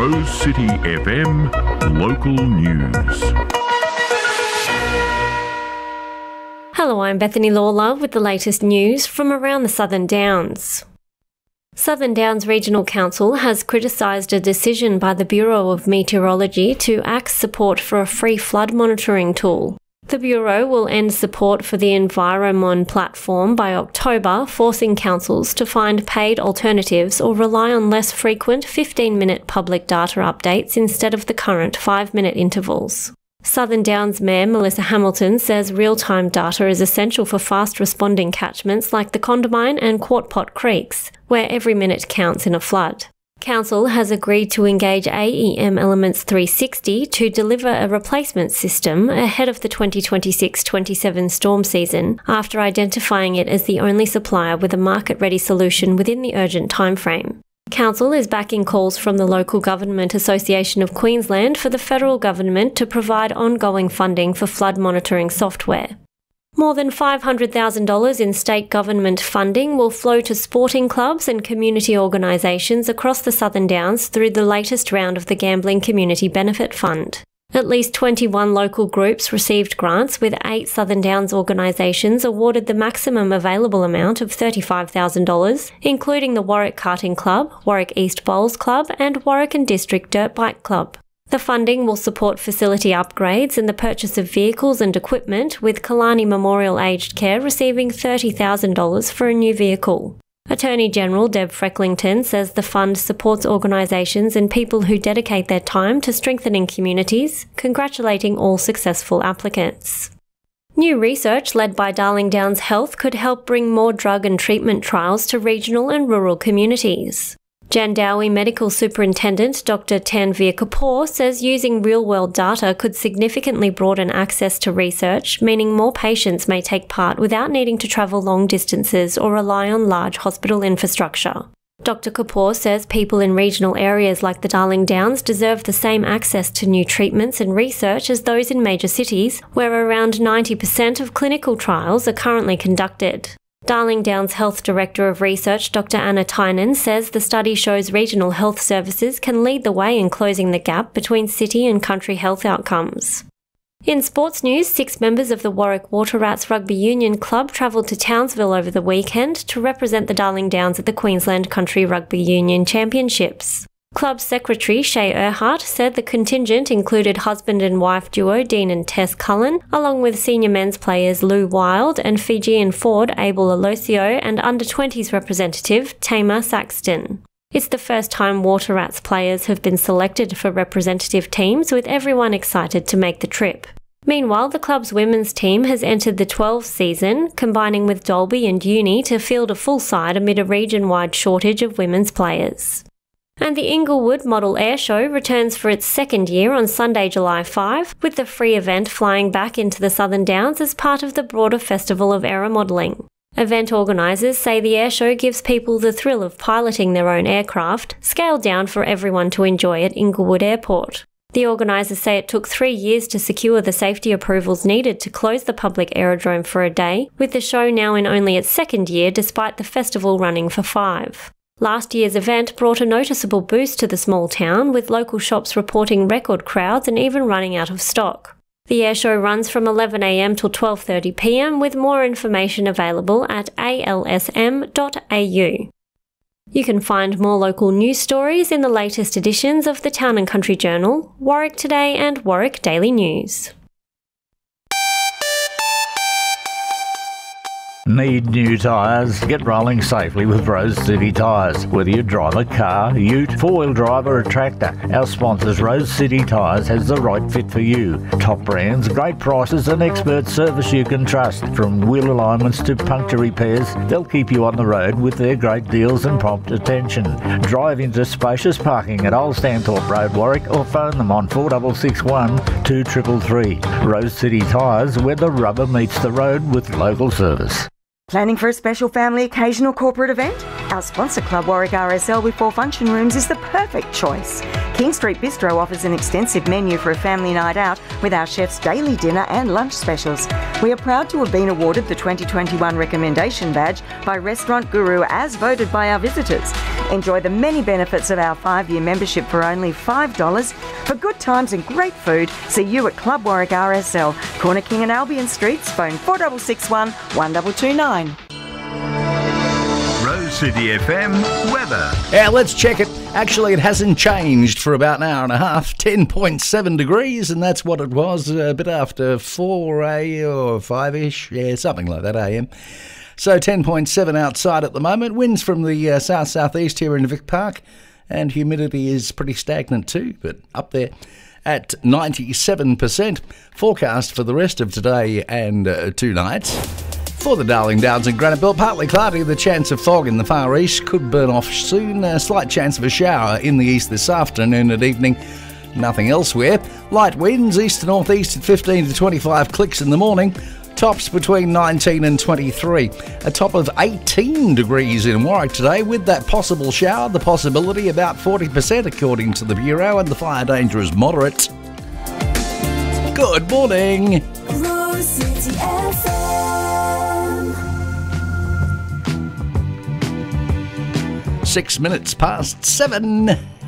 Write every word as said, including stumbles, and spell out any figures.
Rose City F M Local News. Hello, I'm Bethany Lawler with the latest news from around the Southern Downs. Southern Downs Regional Council has criticised a decision by the Bureau of Meteorology to axe support for a free flood monitoring tool. The Bureau will end support for the Enviromon platform by October, forcing councils to find paid alternatives or rely on less frequent fifteen-minute public data updates instead of the current five-minute intervals. Southern Downs Mayor Melissa Hamilton says real-time data is essential for fast-responding catchments like the Condamine and Quart-Pot Creeks, where every minute counts in a flood. Council has agreed to engage A E M Elements three sixty to deliver a replacement system ahead of the twenty twenty-six twenty-seven storm season, after identifying it as the only supplier with a market-ready solution within the urgent timeframe. Council is backing calls from the Local Government Association of Queensland for the federal government to provide ongoing funding for flood monitoring software. More than five hundred thousand dollars in state government funding will flow to sporting clubs and community organisations across the Southern Downs through the latest round of the Gambling Community Benefit Fund. At least twenty-one local groups received grants, with eight Southern Downs organisations awarded the maximum available amount of thirty-five thousand dollars, including the Warwick Karting Club, Warwick East Bowls Club and Warwick and District Dirt Bike Club. The funding will support facility upgrades and the purchase of vehicles and equipment, with Killarney Memorial Aged Care receiving thirty thousand dollars for a new vehicle. Attorney General Deb Frecklington says the fund supports organisations and people who dedicate their time to strengthening communities, congratulating all successful applicants. New research led by Darling Downs Health could help bring more drug and treatment trials to regional and rural communities. Jandowae Medical Superintendent Doctor Tanveer Kapoor says using real-world data could significantly broaden access to research, meaning more patients may take part without needing to travel long distances or rely on large hospital infrastructure. Doctor Kapoor says people in regional areas like the Darling Downs deserve the same access to new treatments and research as those in major cities, where around ninety percent of clinical trials are currently conducted. Darling Downs Health Director of Research Doctor Anna Tynan says the study shows regional health services can lead the way in closing the gap between city and country health outcomes. In sports news, six members of the Warwick Water Rats Rugby Union Club travelled to Townsville over the weekend to represent the Darling Downs at the Queensland Country Rugby Union Championships. Club Secretary Shay Erhart said the contingent included husband and wife duo Dean and Tess Cullen, along with senior men's players Lou Wild and Fijian forward Abel Alosio and under twenties representative Tamar Saxton. It's the first time Water Rats players have been selected for representative teams, with everyone excited to make the trip. Meanwhile, the club's women's team has entered the twelfth season, combining with Dalby and Uni to field a full side amid a region-wide shortage of women's players. And the Inglewood Model Air Show returns for its second year on Sunday, July fifth, with the free event flying back into the Southern Downs as part of the broader Festival of Aeromodelling. Event organisers say the air show gives people the thrill of piloting their own aircraft, scaled down for everyone to enjoy at Inglewood Airport. The organisers say it took three years to secure the safety approvals needed to close the public aerodrome for a day, with the show now in only its second year despite the festival running for five. Last year's event brought a noticeable boost to the small town, with local shops reporting record crowds and even running out of stock. The airshow runs from eleven a m till twelve thirty p m, with more information available at a l s m dot a u. You can find more local news stories in the latest editions of the Town and Country Journal, Warwick Today and Warwick Daily News. Need new tyres? Get rolling safely with Rose City Tyres. Whether you drive a car, ute, four-wheel drive or a tractor, our sponsors Rose City Tyres has the right fit for you. Top brands, great prices and expert service you can trust. From wheel alignments to puncture repairs, they'll keep you on the road with their great deals and prompt attention. Drive into spacious parking at Old Stanthorpe Road, Warwick, or phone them on four six six one, two three three three. Rose City Tyres, where the rubber meets the road with local service. Planning for a special family occasion or corporate event? Our sponsor club Warwick R S L with four function rooms is the perfect choice. King Street Bistro offers an extensive menu for a family night out with our chef's daily dinner and lunch specials. We are proud to have been awarded the twenty twenty-one Recommendation Badge by Restaurant Guru as voted by our visitors. Enjoy the many benefits of our five-year membership for only five dollars. For good times and great food, see you at Club Warwick R S L, Corner King and Albion Streets, phone four six six one, one two two nine. Rose City F M weather. Yeah, let's check it. Actually, it hasn't changed for about an hour and a half. ten point seven degrees, and that's what it was a bit after four a or five-ish. Yeah, something like that, a m. So ten point seven outside at the moment. Winds from the uh, south-southeast here in Vic Park, and humidity is pretty stagnant too, but up there at ninety-seven percent. Forecast for the rest of today and uh, two nights. For the Darling Downs and Granite Belt, partly cloudy, the chance of fog in the far east could burn off soon. A slight chance of a shower in the east this afternoon and evening. Nothing elsewhere. Light winds east to northeast at fifteen to twenty-five clicks in the morning. Tops between nineteen and twenty-three. A top of eighteen degrees in Warwick today with that possible shower. The possibility about forty percent according to the Bureau, and the fire danger is moderate. Good morning. Rose City F M. Six minutes past seven.